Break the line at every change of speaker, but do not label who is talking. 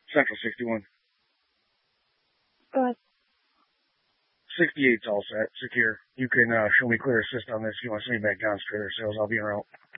Central 61.
Go ahead.
68's all set, secure. You can show me clear assist on this if you want to send me back down straight or sales. I'll be en route.